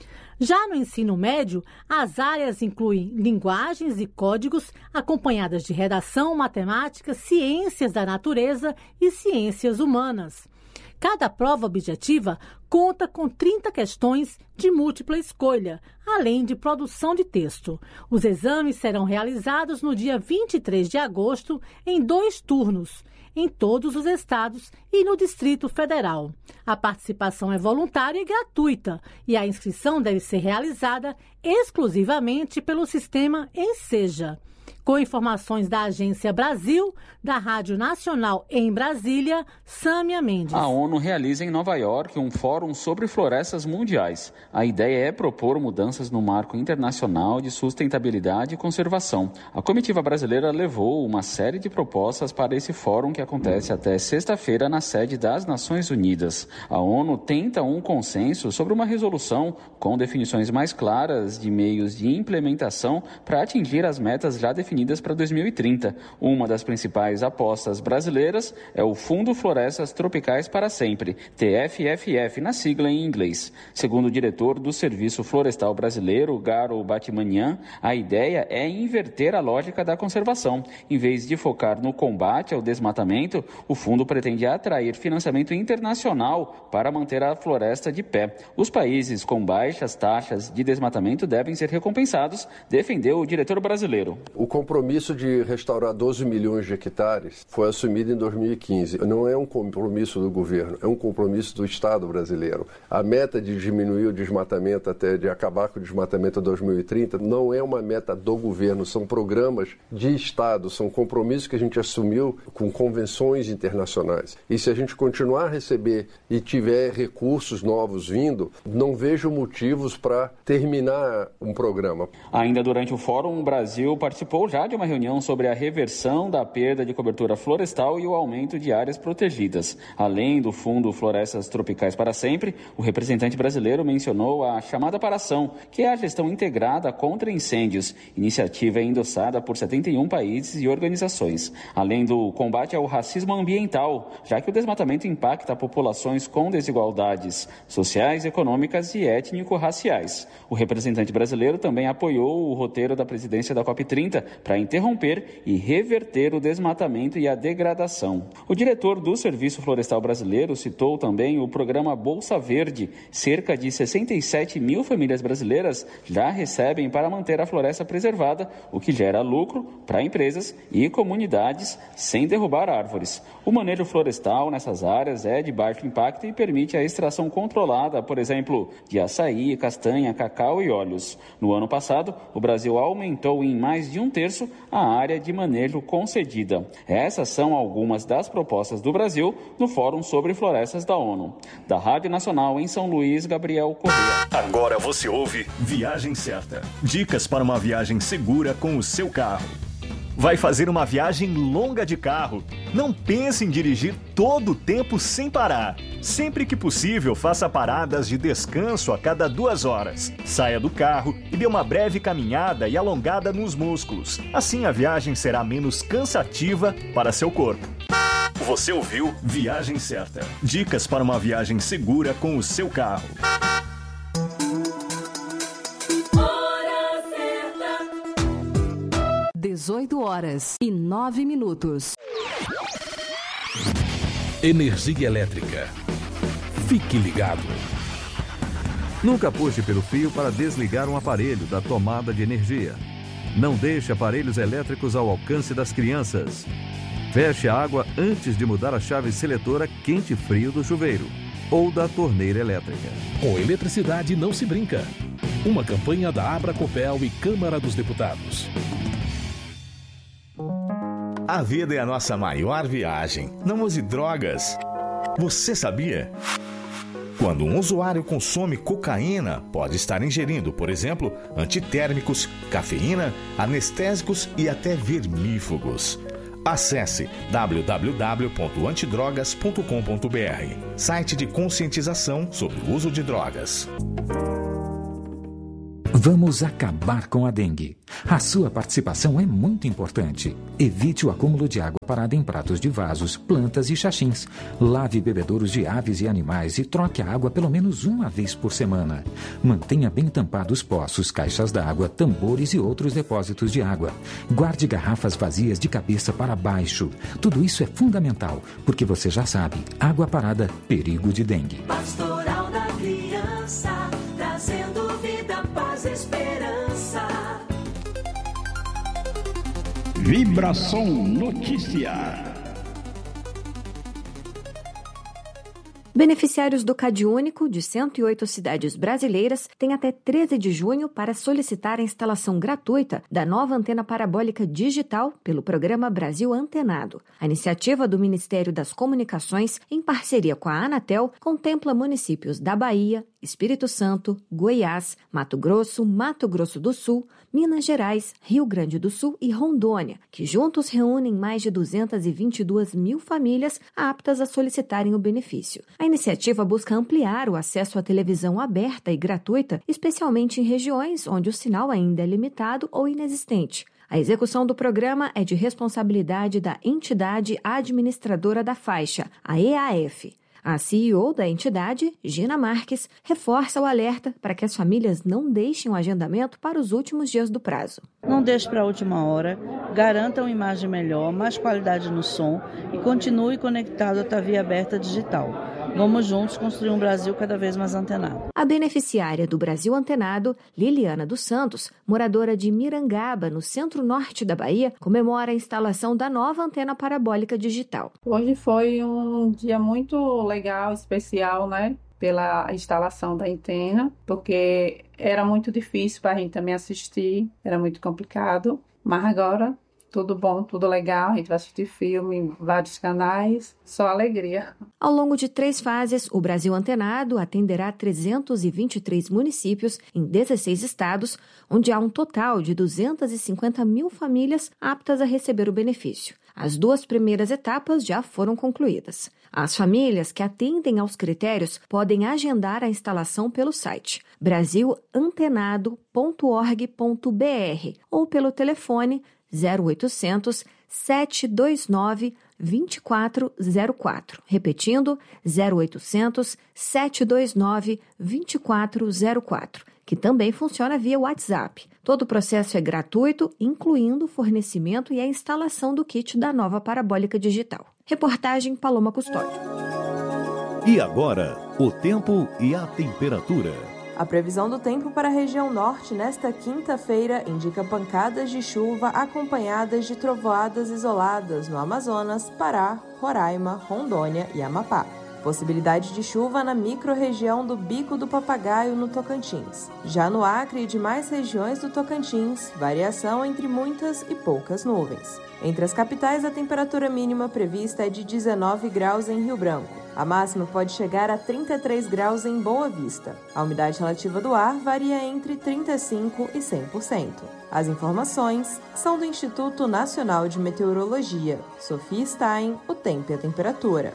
Já no ensino médio, as áreas incluem linguagens e códigos, acompanhadas de redação, matemática, ciências da natureza e ciências humanas. Cada prova objetiva conta com trinta questões de múltipla escolha, além de produção de texto. Os exames serão realizados no dia vinte e três de agosto, em dois turnos, em todos os estados e no Distrito Federal. A participação é voluntária e gratuita, e a inscrição deve ser realizada exclusivamente pelo sistema Enseja. Com informações da Agência Brasil, da Rádio Nacional em Brasília, Sâmia Mendes. A ONU realiza em Nova York um fórum sobre florestas mundiais. A ideia é propor mudanças no marco internacional de sustentabilidade e conservação. A comitiva brasileira levou uma série de propostas para esse fórum que acontece até sexta-feira na sede das Nações Unidas. A ONU tenta um consenso sobre uma resolução com definições mais claras de meios de implementação para atingir as metas já definidas para dois mil e trinta. Uma das principais apostas brasileiras é o Fundo Florestas Tropicais para Sempre, T F F F, na sigla em inglês. Segundo o diretor do Serviço Florestal Brasileiro, Garo Batmanian, a ideia é inverter a lógica da conservação. Em vez de focar no combate ao desmatamento, o fundo pretende atrair financiamento internacional para manter a floresta de pé. Os países com baixas taxas de desmatamento devem ser recompensados, defendeu o diretor brasileiro. O compromisso de restaurar doze milhões de hectares foi assumido em dois mil e quinze. Não é um compromisso do governo, é um compromisso do Estado brasileiro. A meta de diminuir o desmatamento até de acabar com o desmatamento em dois mil e trinta não é uma meta do governo, são programas de Estado, são compromissos que a gente assumiu com convenções internacionais. E se a gente continuar a receber e tiver recursos novos vindo, não vejo motivos para terminar um programa. Ainda durante o fórum, o Brasil participou já de uma reunião sobre a reversão da perda de cobertura florestal e o aumento de áreas protegidas. Além do Fundo Florestas Tropicais para Sempre, o representante brasileiro mencionou a chamada para ação, que é a gestão integrada contra incêndios, iniciativa endossada por setenta e um países e organizações. Além do combate ao racismo ambiental, já que o desmatamento impacta populações com desigualdades sociais, econômicas e étnico-raciais. O representante brasileiro também apoiou o roteiro da presidência da COP trinta para interromper e reverter o desmatamento e a degradação. O diretor do Serviço Florestal Brasileiro citou também o programa Bolsa Verde. Cerca de sessenta e sete mil famílias brasileiras já recebem para manter a floresta preservada, o que gera lucro para empresas e comunidades sem derrubar árvores. O manejo florestal nessas áreas é de baixo impacto e permite a extração controlada, por exemplo, de açaí, castanha, cacau e óleos. No ano passado, o Brasil aumentou em mais de um terço a área de manejo concedida. Essas são algumas das propostas do Brasil no Fórum sobre Florestas da ONU. Da Rádio Nacional em São Luís, Gabriel Corrêa. Agora você ouve Viagem Certa. Dicas para uma viagem segura com o seu carro. Vai fazer uma viagem longa de carro? Não pense em dirigir todo o tempo sem parar. Sempre que possível, faça paradas de descanso a cada duas horas. Saia do carro e dê uma breve caminhada e alongada nos músculos. Assim a viagem será menos cansativa para seu corpo. Você ouviu Viagem Certa. Dicas para uma viagem segura com o seu carro. dezoito horas e nove minutos. Energia elétrica. Fique ligado. Nunca puxe pelo fio para desligar um aparelho da tomada de energia. Não deixe aparelhos elétricos ao alcance das crianças. Feche a água antes de mudar a chave seletora quente-frio do chuveiro ou da torneira elétrica. Com eletricidade não se brinca. Uma campanha da Abracopel e Câmara dos Deputados. A vida é a nossa maior viagem. Não use drogas. Você sabia? Quando um usuário consome cocaína, pode estar ingerindo, por exemplo, antitérmicos, cafeína, anestésicos e até vermífugos. Acesse w w w ponto antidrogas ponto com ponto b r, site de conscientização sobre o uso de drogas. Vamos acabar com a dengue. A sua participação é muito importante. Evite o acúmulo de água parada em pratos de vasos, plantas e xaxins. Lave bebedouros de aves e animais e troque a água pelo menos uma vez por semana. Mantenha bem tampados poços, caixas d'água, tambores e outros depósitos de água. Guarde garrafas vazias de cabeça para baixo. Tudo isso é fundamental, porque você já sabe, água parada, perigo de dengue. Pastoral da Criança, trazendo vida, paz e esperança. Vibração Notícia. Beneficiários do CadÚnico de cento e oito cidades brasileiras têm até treze de junho para solicitar a instalação gratuita da nova antena parabólica digital pelo programa Brasil Antenado. A iniciativa do Ministério das Comunicações, em parceria com a Anatel, contempla municípios da Bahia, Espírito Santo, Goiás, Mato Grosso, Mato Grosso do Sul, Minas Gerais, Rio Grande do Sul e Rondônia, que juntos reúnem mais de duzentas e vinte e duas mil famílias aptas a solicitarem o benefício. A iniciativa busca ampliar o acesso à televisão aberta e gratuita, especialmente em regiões onde o sinal ainda é limitado ou inexistente. A execução do programa é de responsabilidade da entidade administradora da faixa, a E A F. A C E O da entidade, Gina Marques, reforça o alerta para que as famílias não deixem o agendamento para os últimos dias do prazo. Não deixe para a última hora, garanta uma imagem melhor, mais qualidade no som e continue conectado à T V aberta digital. Vamos juntos construir um Brasil cada vez mais antenado. A beneficiária do Brasil Antenado, Liliana dos Santos, moradora de Mirangaba, no centro-norte da Bahia, comemora a instalação da nova antena parabólica digital. Hoje foi um dia muito legal, especial, né? Pela instalação da antena, porque era muito difícil para a gente também assistir, era muito complicado, mas agora tudo bom, tudo legal, a gente vai assistir filme em vários canais, só alegria. Ao longo de três fases, o Brasil Antenado atenderá trezentos e vinte e três municípios em dezesseis estados, onde há um total de duzentas e cinquenta mil famílias aptas a receber o benefício. As duas primeiras etapas já foram concluídas. As famílias que atendem aos critérios podem agendar a instalação pelo site brasil antenado ponto org ponto b r ou pelo telefone zero oitocentos, sete dois nove, dois quatro zero quatro. Repetindo, zero oitocentos, sete dois nove, dois quatro zero quatro, que também funciona via WhatsApp. Todo o processo é gratuito, incluindo o fornecimento e a instalação do kit da nova parabólica digital. Reportagem Paloma Custódio. E agora, o tempo e a temperatura. A previsão do tempo para a região norte nesta quinta-feira indica pancadas de chuva acompanhadas de trovoadas isoladas no Amazonas, Pará, Roraima, Rondônia e Amapá. Possibilidade de chuva na microrregião do Bico do Papagaio, no Tocantins. Já no Acre e demais regiões do Tocantins, variação entre muitas e poucas nuvens. Entre as capitais, a temperatura mínima prevista é de dezenove graus em Rio Branco. A máxima pode chegar a trinta e três graus em Boa Vista. A umidade relativa do ar varia entre trinta e cinco por cento e cem por cento. As informações são do Instituto Nacional de Meteorologia. Sofia Stein, o tempo e a temperatura.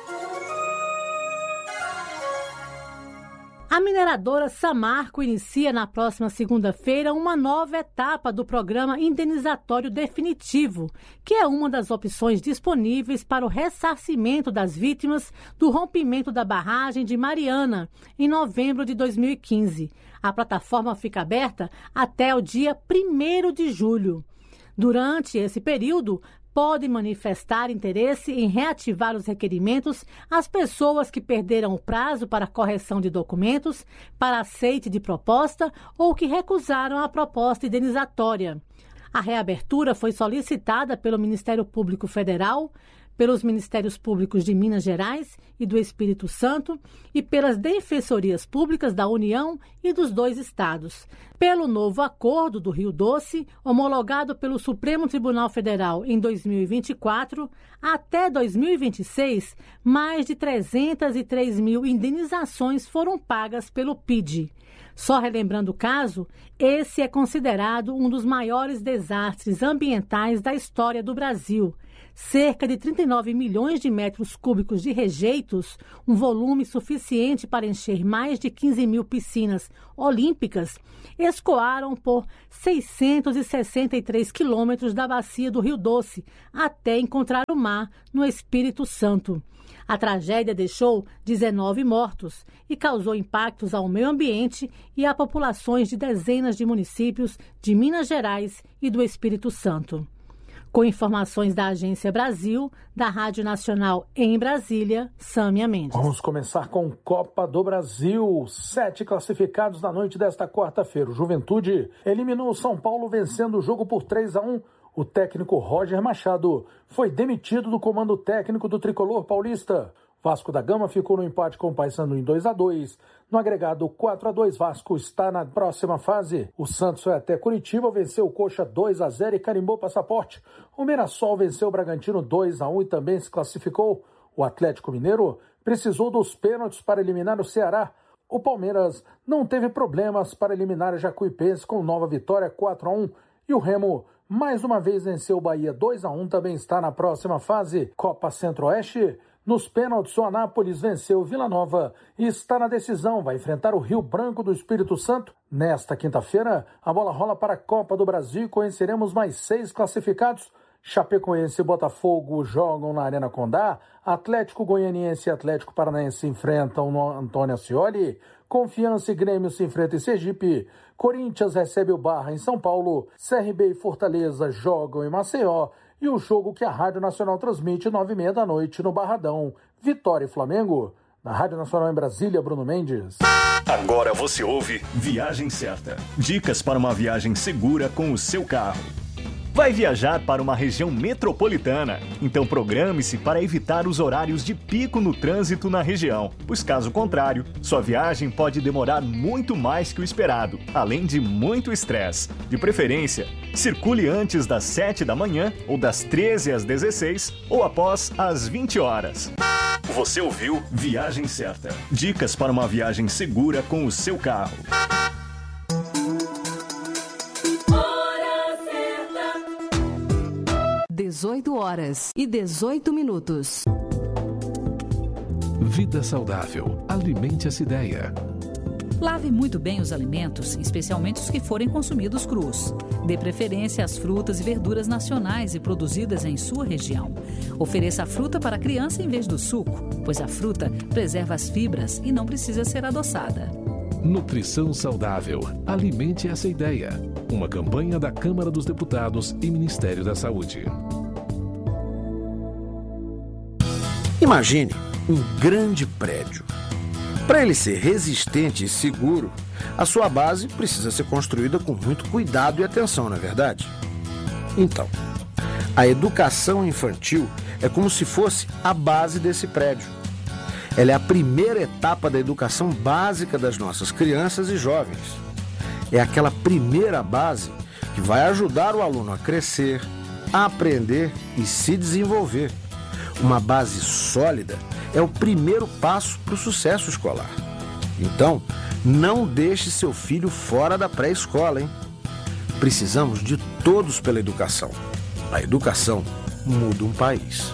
A mineradora Samarco inicia na próxima segunda-feira uma nova etapa do programa indenizatório definitivo, que é uma das opções disponíveis para o ressarcimento das vítimas do rompimento da barragem de Mariana, em novembro de dois mil e quinze. A plataforma fica aberta até o dia primeiro de julho. Durante esse período, pode manifestar interesse em reativar os requerimentos às pessoas que perderam o prazo para correção de documentos, para aceite de proposta ou que recusaram a proposta indenizatória. A reabertura foi solicitada pelo Ministério Público Federal, pelos Ministérios Públicos de Minas Gerais e do Espírito Santo e pelas Defensorias Públicas da União e dos dois estados. Pelo novo acordo do Rio Doce, homologado pelo Supremo Tribunal Federal em dois mil e vinte e quatro, até dois mil e vinte e seis, mais de trezentas e três mil indenizações foram pagas pelo P I D. Só relembrando o caso, esse é considerado um dos maiores desastres ambientais da história do Brasil. Cerca de trinta e nove milhões de metros cúbicos de rejeitos, um volume suficiente para encher mais de quinze mil piscinas olímpicas, escoaram por seiscentos e sessenta e três quilômetros da bacia do Rio Doce, até encontrar o mar no Espírito Santo. A tragédia deixou dezenove mortos e causou impactos ao meio ambiente e a populações de dezenas de municípios de Minas Gerais e do Espírito Santo. Com informações da Agência Brasil, da Rádio Nacional em Brasília, Sâmia Mendes. Vamos começar com Copa do Brasil. Sete classificados na noite desta quarta-feira. O Juventude eliminou o São Paulo vencendo o jogo por três a um. O técnico Roger Machado foi demitido do comando técnico do tricolor paulista. Vasco da Gama ficou no empate com o Paysandu em dois a dois. No agregado quatro a dois, Vasco está na próxima fase. O Santos foi até Curitiba, venceu o Coxa dois a zero e carimbou o passaporte. O Mirassol venceu o Bragantino dois a um e também se classificou. O Atlético Mineiro precisou dos pênaltis para eliminar o Ceará. O Palmeiras não teve problemas para eliminar a Jacuipense com nova vitória quatro a um. E o Remo mais uma vez venceu o Bahia dois a um, também está na próxima fase. Copa Centro-Oeste, nos pênaltis o Anápolis venceu o Vila Nova e está na decisão, vai enfrentar o Rio Branco do Espírito Santo. Nesta quinta-feira, a bola rola para a Copa do Brasil e conheceremos mais seis classificados. Chapecoense e Botafogo jogam na Arena Condá, Atlético Goianiense e Atlético Paranaense se enfrentam no Antônio Ascioli, Confiança e Grêmio se enfrentam em Sergipe, Corinthians recebe o Barra em São Paulo, C R B e Fortaleza jogam em Maceió e o jogo que a Rádio Nacional transmite nove e meia da noite no Barradão, Vitória e Flamengo. Na Rádio Nacional em Brasília, Bruno Mendes. Agora você ouve Viagem Certa. Dicas para uma viagem segura com o seu carro. Vai viajar para uma região metropolitana, então programe-se para evitar os horários de pico no trânsito na região, pois caso contrário, sua viagem pode demorar muito mais que o esperado, além de muito estresse. De preferência, circule antes das sete da manhã, ou das treze às dezesseis, ou após às vinte horas. Você ouviu Viagem Certa. Dicas para uma viagem segura com o seu carro. dezoito horas e dezoito minutos. Vida saudável. Alimente essa ideia. Lave muito bem os alimentos, especialmente os que forem consumidos crus. Dê preferência às frutas e verduras nacionais e produzidas em sua região. Ofereça a fruta para a criança em vez do suco, pois a fruta preserva as fibras e não precisa ser adoçada. Nutrição saudável. Alimente essa ideia. Uma campanha da Câmara dos Deputados e Ministério da Saúde. Imagine um grande prédio. Para ele ser resistente e seguro, a sua base precisa ser construída com muito cuidado e atenção, não é verdade? Então, a educação infantil é como se fosse a base desse prédio. Ela é a primeira etapa da educação básica das nossas crianças e jovens. É aquela primeira base que vai ajudar o aluno a crescer, a aprender e se desenvolver. Uma base sólida é o primeiro passo para o sucesso escolar. Então, não deixe seu filho fora da pré-escola, hein? Precisamos de todos pela educação. A educação muda um país.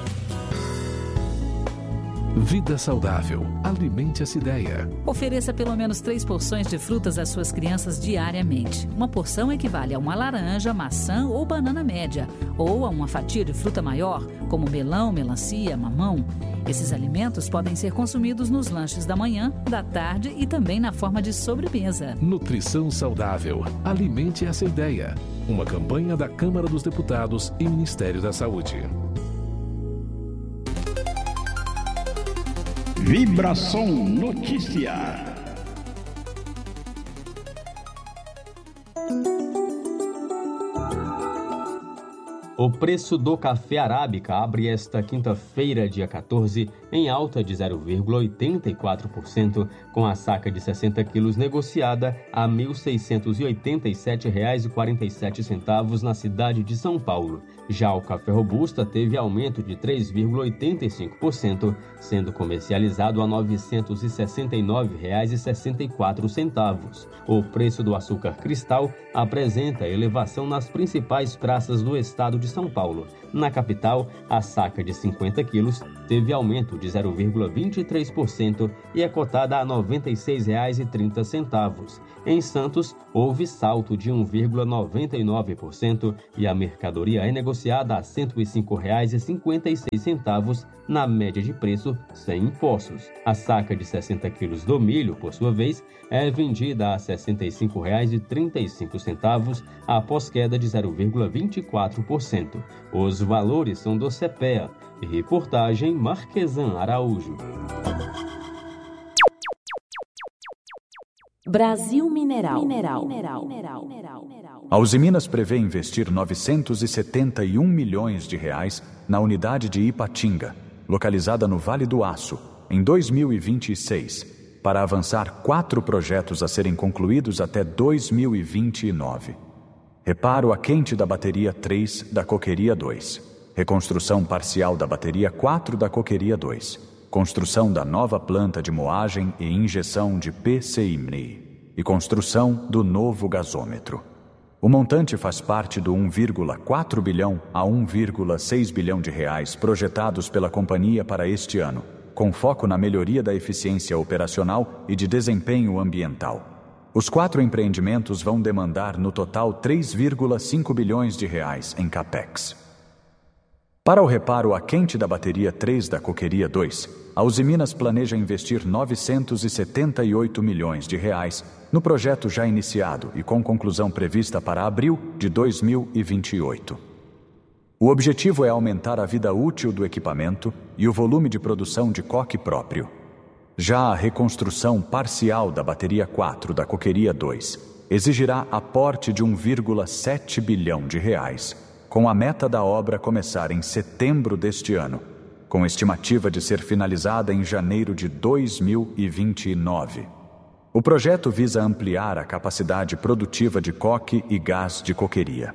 Vida saudável. Alimente essa ideia. Ofereça pelo menos três porções de frutas às suas crianças diariamente. Uma porção equivale a uma laranja, maçã ou banana média, ou a uma fatia de fruta maior, como melão, melancia, mamão. Esses alimentos podem ser consumidos nos lanches da manhã, da tarde e também na forma de sobremesa. Nutrição saudável. Alimente essa ideia. Uma campanha da Câmara dos Deputados e Ministério da Saúde. Vibração Notícia. O preço do café arábica abre esta quinta-feira, dia quatorze, em alta de zero vírgula oitenta e quatro por cento, com a saca de sessenta quilos negociada a mil seiscentos e oitenta e sete reais e quarenta e sete centavos na cidade de São Paulo. Já o café robusta teve aumento de três vírgula oitenta e cinco por cento, sendo comercializado a novecentos e sessenta e nove reais e sessenta e quatro centavos. O preço do açúcar cristal apresenta elevação nas principais praças do estado de São Paulo. Na capital, a saca de cinquenta quilos teve aumento de zero vírgula vinte e três por cento e é cotada a noventa e seis reais e trinta centavos. Em Santos, houve salto de um vírgula noventa e nove por cento e a mercadoria é negociada a cento e cinco reais e cinquenta e seis centavos na média de preço sem impostos. A saca de sessenta quilos do milho, por sua vez, é vendida a sessenta e cinco reais e trinta e cinco centavos após queda de zero vírgula vinte e quatro por cento. Os valores são do CEPEA. Reportagem Marquesan Araújo. Brasil Mineral. Mineral. A Usiminas prevê investir novecentos e setenta e um milhões de reais na unidade de Ipatinga, localizada no Vale do Aço, em dois mil e vinte e seis, para avançar quatro projetos a serem concluídos até dois mil e vinte e nove. Reparo a quente da bateria três da Coqueria dois, reconstrução parcial da bateria quatro da Coqueria dois, construção da nova planta de moagem e injeção de P C I M N I e construção do novo gasômetro. O montante faz parte do um vírgula quatro bilhão a um vírgula seis bilhão de reais projetados pela companhia para este ano, com foco na melhoria da eficiência operacional e de desempenho ambiental. Os quatro empreendimentos vão demandar no total três vírgula cinco bilhões de reais em capex. Para o reparo a quente da bateria três da Coqueria dois, a Usiminas planeja investir novecentos e setenta e oito milhões de reais no projeto já iniciado e com conclusão prevista para abril de dois mil e vinte e oito. O objetivo é aumentar a vida útil do equipamento e o volume de produção de coque próprio. Já a reconstrução parcial da bateria quatro da Coqueria dois exigirá aporte de um vírgula sete bilhão de reais, com a meta da obra começar em setembro deste ano, com estimativa de ser finalizada em janeiro de dois mil e vinte e nove. O projeto visa ampliar a capacidade produtiva de coque e gás de coqueria.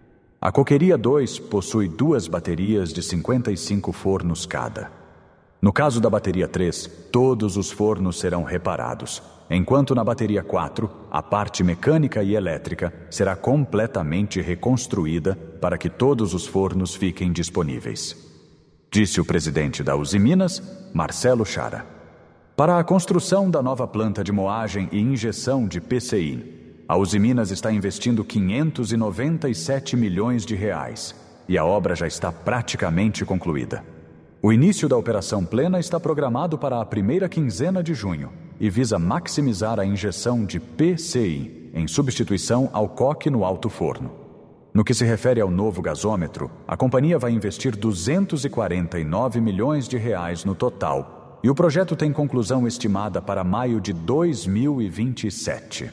A Coqueria dois possui duas baterias de cinquenta e cinco fornos cada. No caso da bateria três, todos os fornos serão reparados, enquanto na bateria quatro, a parte mecânica e elétrica será completamente reconstruída para que todos os fornos fiquem disponíveis. Disse o presidente da Usiminas, Marcelo Chara. Para a construção da nova planta de moagem e injeção de P C I N, a Usiminas está investindo quinhentos e noventa e sete milhões de reais e a obra já está praticamente concluída. O início da operação plena está programado para a primeira quinzena de junho e visa maximizar a injeção de P C I em substituição ao coque no alto forno. No que se refere ao novo gasômetro, a companhia vai investir duzentos e quarenta e nove milhões de reais no total e o projeto tem conclusão estimada para maio de dois mil e vinte e sete.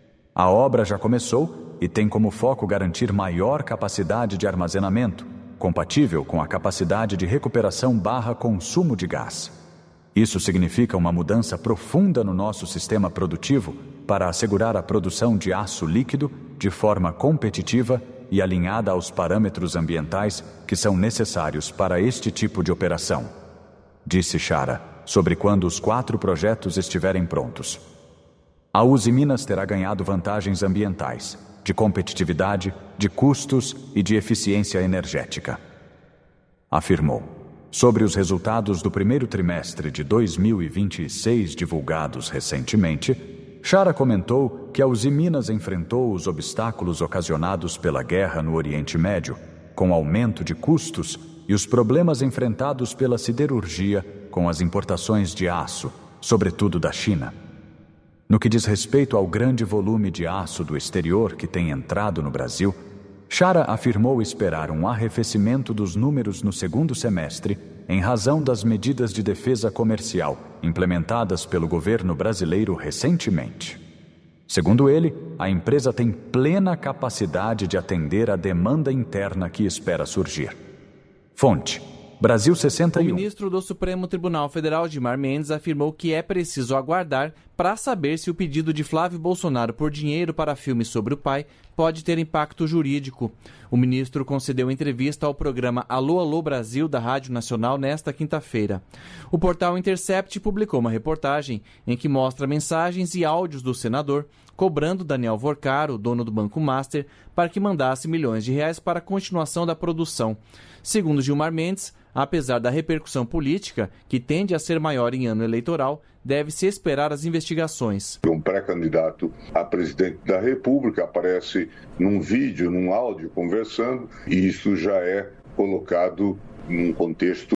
A obra já começou e tem como foco garantir maior capacidade de armazenamento, compatível com a capacidade de recuperação barra consumo de gás. Isso significa uma mudança profunda no nosso sistema produtivo para assegurar a produção de aço líquido de forma competitiva e alinhada aos parâmetros ambientais que são necessários para este tipo de operação, disse Chara, sobre quando os quatro projetos estiverem prontos. A Usiminas terá ganhado vantagens ambientais, de competitividade, de custos e de eficiência energética. Afirmou. Sobre os resultados do primeiro trimestre de dois mil e vinte e seis divulgados recentemente, Chara comentou que a Usiminas enfrentou os obstáculos ocasionados pela guerra no Oriente Médio, com aumento de custos e os problemas enfrentados pela siderurgia com as importações de aço, sobretudo da China. No que diz respeito ao grande volume de aço do exterior que tem entrado no Brasil, Chara afirmou esperar um arrefecimento dos números no segundo semestre em razão das medidas de defesa comercial implementadas pelo governo brasileiro recentemente. Segundo ele, a empresa tem plena capacidade de atender a demanda interna que espera surgir. Fonte: Brasil sessenta e um. O ministro do Supremo Tribunal Federal, Gilmar Mendes, afirmou que é preciso aguardar para saber se o pedido de Flávio Bolsonaro por dinheiro para filmes sobre o pai pode ter impacto jurídico. O ministro concedeu entrevista ao programa Alô Alô Brasil da Rádio Nacional nesta quinta-feira. O portal Intercept publicou uma reportagem em que mostra mensagens e áudios do senador cobrando Daniel Vorcaro, dono do Banco Master, para que mandasse milhões de reais para a continuação da produção. Segundo Gilmar Mendes, apesar da repercussão política, que tende a ser maior em ano eleitoral, deve-se esperar as investigações. Um pré-candidato a presidente da República aparece num vídeo, num áudio, conversando, e isso já é colocado num contexto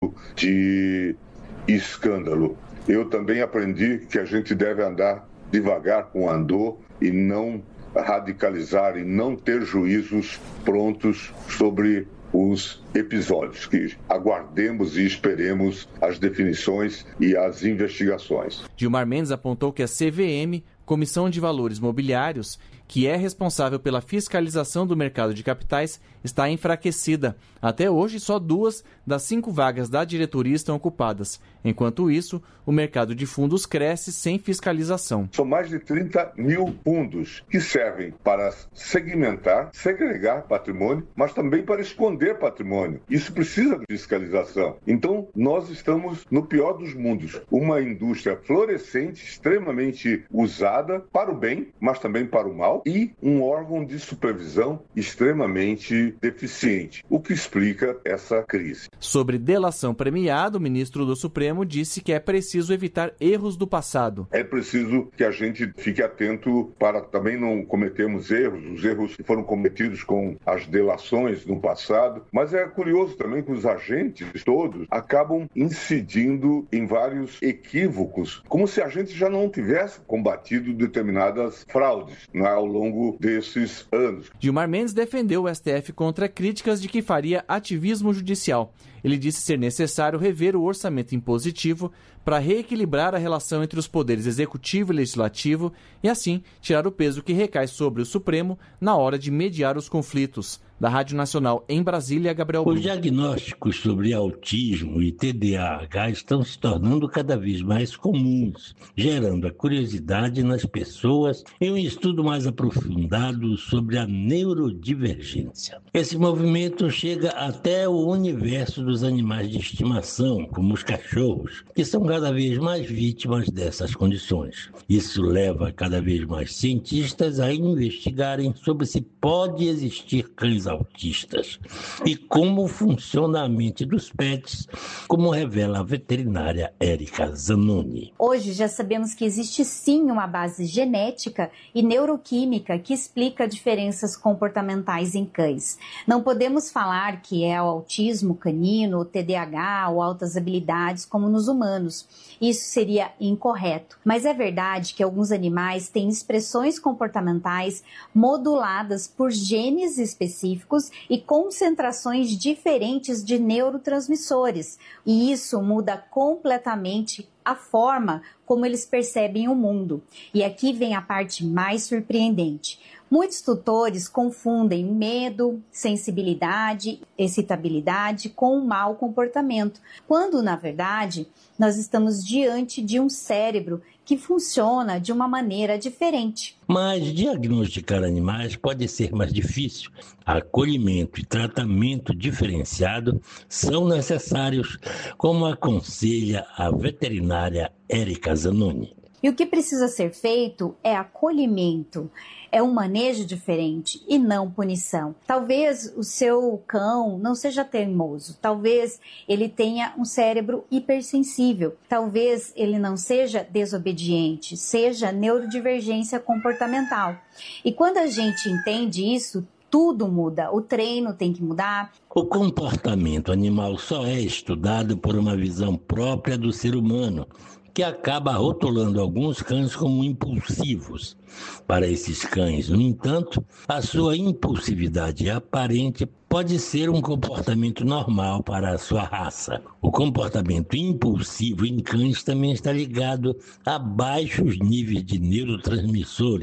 de escândalo. Eu também aprendi que a gente deve andar devagar com o andor e não radicalizar e não ter juízos prontos sobre os episódios, que aguardemos e esperemos as definições e as investigações. Gilmar Mendes apontou que a C V M, Comissão de Valores Mobiliários, que é responsável pela fiscalização do mercado de capitais, está enfraquecida. Até hoje, só duas das cinco vagas da diretoria estão ocupadas. Enquanto isso, o mercado de fundos cresce sem fiscalização. São mais de trinta mil fundos que servem para segmentar, segregar patrimônio, mas também para esconder patrimônio. Isso precisa de fiscalização. Então, nós estamos no pior dos mundos. Uma indústria florescente, extremamente usada para o bem, mas também para o mal, e um órgão de supervisão extremamente deficiente, o que explica essa crise. Sobre delação premiada, o ministro do Supremo disse que é preciso evitar erros do passado. É preciso que a gente fique atento para também não cometermos erros, os erros que foram cometidos com as delações no passado, mas é curioso também que os agentes todos acabam incidindo em vários equívocos, como se a gente já não tivesse combatido determinadas fraudes, né, ao longo desses anos. Gilmar Mendes defendeu o S T F contra críticas de que faria ativismo judicial. Ele disse ser necessário rever o orçamento impositivo para reequilibrar a relação entre os poderes executivo e legislativo e, assim, tirar o peso que recai sobre o Supremo na hora de mediar os conflitos. Da Rádio Nacional em Brasília, Gabriel Bruno. Os diagnósticos sobre autismo e T D A H estão se tornando cada vez mais comuns, gerando a curiosidade nas pessoas em um estudo mais aprofundado sobre a neurodivergência. Esse movimento chega até o universo dos animais de estimação, como os cachorros, que são cada vez mais vítimas dessas condições. Isso leva cada vez mais cientistas a investigarem sobre se pode existir cães autistas e como funciona a mente dos pets, como revela a veterinária Érica Zanoni. Hoje já sabemos que existe sim uma base genética e neuroquímica que explica diferenças comportamentais em cães. Não podemos falar que é o autismo canino, o T D A H ou altas habilidades como nos humanos. Isso seria incorreto. Mas é verdade que alguns animais têm expressões comportamentais moduladas por genes específicos e concentrações diferentes de neurotransmissores. E isso muda completamente a forma como eles percebem o mundo. E aqui vem a parte mais surpreendente. Muitos tutores confundem medo, sensibilidade, excitabilidade com um mau comportamento, quando, na verdade, nós estamos diante de um cérebro que funciona de uma maneira diferente. Mas diagnosticar animais pode ser mais difícil. Acolhimento e tratamento diferenciado são necessários, como aconselha a veterinária Érica Zanoni. E o que precisa ser feito é acolhimento, é um manejo diferente e não punição. Talvez o seu cão não seja teimoso, talvez ele tenha um cérebro hipersensível, talvez ele não seja desobediente, seja neurodivergência comportamental. E quando a gente entende isso, tudo muda, o treino tem que mudar. O comportamento animal só é estudado por uma visão própria do ser humano, que acaba rotulando alguns cães como impulsivos. Para esses cães, no entanto, a sua impulsividade aparente pode ser um comportamento normal para a sua raça. O comportamento impulsivo em cães também está ligado a baixos níveis de neurotransmissores,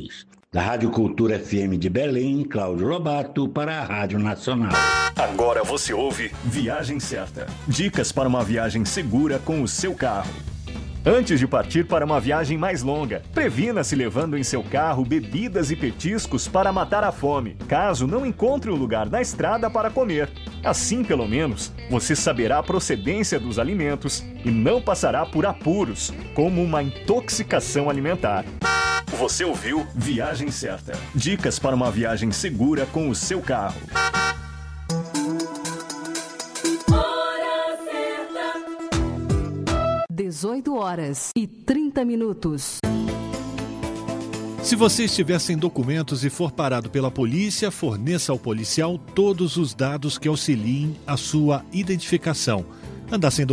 Da Rádio Cultura F M de Belém, Cláudio Lobato, para a Rádio Nacional. Agora você ouve Viagem Certa. Dicas para uma viagem segura com o seu carro. Antes de partir para uma viagem mais longa, previna-se levando em seu carro bebidas e petiscos para matar a fome, caso não encontre um lugar na estrada para comer. Assim, pelo menos, você saberá a procedência dos alimentos e não passará por apuros, como uma intoxicação alimentar. Você ouviu Viagem Certa. Dicas para uma viagem segura com o seu carro. dezoito horas e trinta minutos. Se você estiver sem documentos e for parado pela polícia, forneça ao policial todos os dados que auxiliem a sua identificação. Andar sem